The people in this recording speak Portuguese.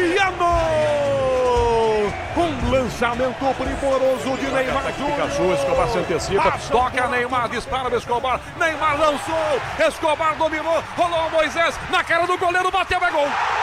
Cristiano! Um lançamento primoroso de Neymar Júnior. Escobar se antecipa, toca Neymar, dispara o Escobar, Neymar lançou, Escobar dominou, rolou o Moisés, na cara do goleiro, bateu, é gol!